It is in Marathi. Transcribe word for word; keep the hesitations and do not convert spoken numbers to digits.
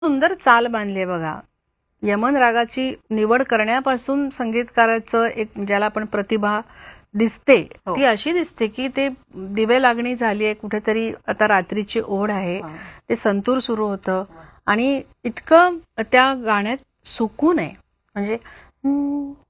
सुंदर चाल बांधली बघा. यमन रागाची निवड करण्यापासून संगीतकाराचं एक ज्याला आपण प्रतिभा दिसते हो. ती अशी दिसते की ते दिवे लागणी झाली आहे, कुठेतरी आता रात्रीची ओढ आहे, ते संतूर सुरू होतं आणि इतकं त्या गाण्यात सुकून आहे. म्हणजे